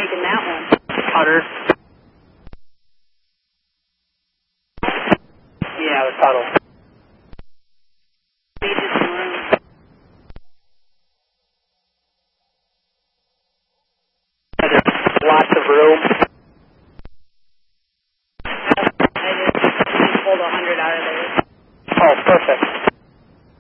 taking that one. Hunter. Yeah, the tunnel. Lots of room.